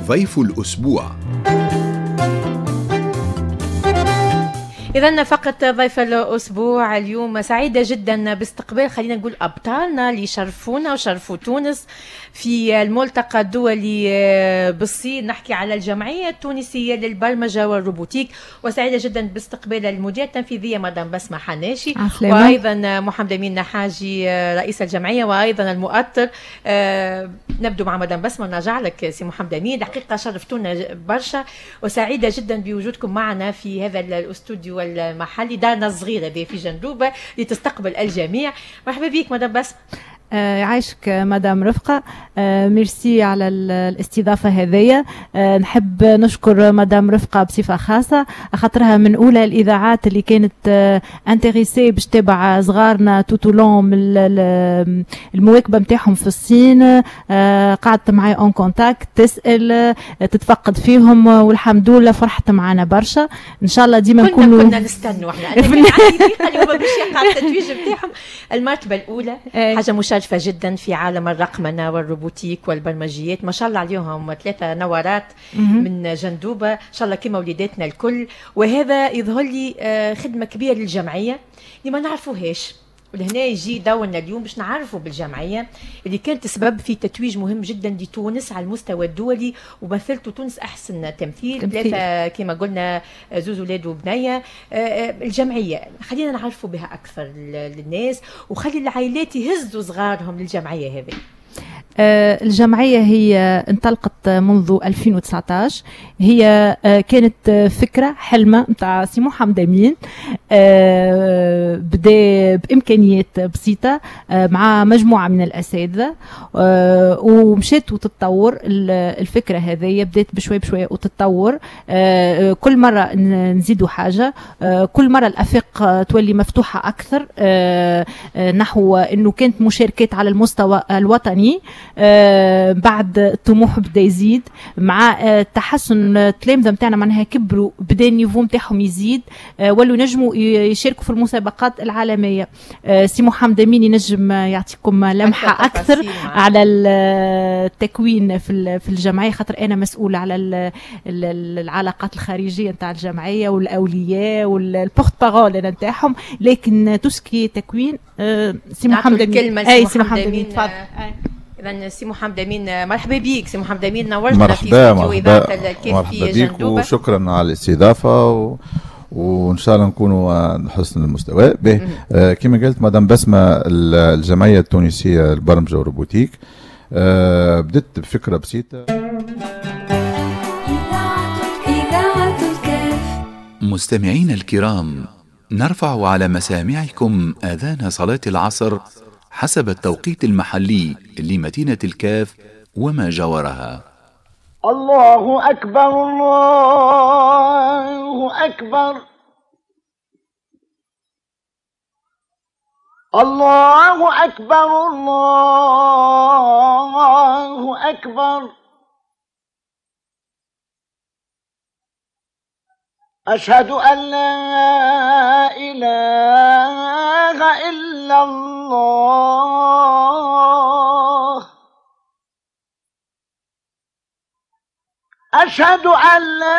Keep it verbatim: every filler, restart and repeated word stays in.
ضيف الأسبوع. إذن فقط ضيف الأسبوع اليوم. سعيدة جدا باستقبال خلينا نقول أبطالنا اللي شرفونا وشرفوا تونس في الملتقى الدولي بالصين. نحكي على الجمعية التونسية للبرمجة والروبوتيك، وسعيدة جدا باستقبال المديرة التنفيذية مدام بسمة حناشي، وأيضا محمد أمين نحاجي رئيس الجمعية، وأيضا المؤطر. أه نبدو مع مدام بسمة ونرجع لك سي محمد أمين. الحقيقة شرفتونا برشا، وسعيدة جدا بوجودكم معنا في هذا الاستوديو المحلي، دارنا الصغيرة دي في جندوبة لتستقبل الجميع. مرحبا بك مدام بسمة. آه عايشك مدام رفقة. آه ميرسي على الاستضافة هذية. آه نحب نشكر مدام رفقة بصفة خاصة، خاطرها من أولى الإذاعات اللي كانت آه انتريسي باش تتابع صغارنا توتولون من المواكبة متاعهم في الصين. آه قعدت معي اون كونتاكت، تسأل آه تتفقد فيهم، والحمد لله فرحت معنا برشا. إن شاء الله ديما نكونوا كنا نستنوا احنا. أنا كان عندي ثقة اليوم باش يقع التتويج متاعهم. المرتبة الأولى حاجة مشاركة جدا في عالم الرقمنة والروبوتيك والبرمجيات. ما شاء الله عليهم ثلاثة نورات من جندوبة، إن شاء الله كما وليداتنا الكل. وهذا يظهر لي خدمة كبيرة للجمعية اللي ما نعرفوهاش، ولهنا يجي دورنا اليوم باش نعرفوا بالجمعية اللي كانت سبب في تتويج مهم جدا لتونس على المستوى الدولي، ومثلتوا تونس أحسن تمثيل. ثلاثة كما قلنا، زوز ولاد وبنية. الجمعية خلينا نعرفوا بها أكثر للناس، وخلي العائلات يهزوا صغارهم للجمعية هذه. الجمعية هي انطلقت منذ ألفين وتسعة عشر. هي كانت فكرة حلمة متاع سي محمد أمين، بدأ بإمكانيات بسيطة مع مجموعة من الأساتذة، ومشيت وتتطور. الفكرة هذه بدأت بشوي بشوي وتتطور، كل مرة نزيدوا حاجة، كل مرة الأفاق تولي مفتوحة أكثر نحو أنه كانت مشاركات على المستوى الوطني. آه بعد الطموح بدا يزيد مع آه تحسن التلامذة متاعنا، معناها كبروا، بدا النيفو متاعهم يزيد، آه ولوا ينجموا يشاركوا في المسابقات العالمية. آه سي محمد أمين ينجم يعطيكم لمحة أكثر على التكوين في في الجمعية، خاطر أنا مسؤولة على العلاقات الخارجية نتاع الجمعية والأولياء والبورت بارول أنا نتاعهم، لكن تسكي تكوين آه سي محمد أمين. أي سي محمد أمين تفضل. إذا سي محمد أمين، مرحبا بيك سي محمد أمين، نورتنا في استوديو إذاعة الكيف في جندوبة. وشكرا على الاستضافة و... وإن شاء الله نكونوا نحسن المستوى به. آه كما قلت مدام بسمة، الجمعية التونسية للبرمجة والروبوتيك آه بدت بفكرة بسيطة. مستمعين الكرام، نرفع على مسامعكم آذان صلاة العصر حسب التوقيت المحلي لمدينة الكاف وما جاورها. الله أكبر الله أكبر الله أكبر الله أكبر. أشهد أن لا إله إلا الله. أشهد أن لا